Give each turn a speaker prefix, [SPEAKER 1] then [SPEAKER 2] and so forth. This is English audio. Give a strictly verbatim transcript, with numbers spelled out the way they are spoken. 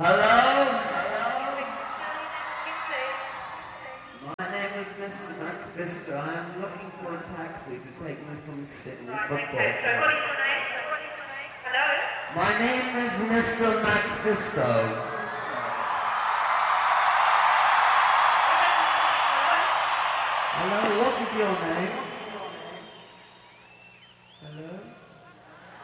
[SPEAKER 1] Hello? My name is Mister McPhister. I am looking for a taxi to take me from Sydney Football Club.
[SPEAKER 2] Hello?
[SPEAKER 1] My name is Mister McPhisto. Hello, what is your name?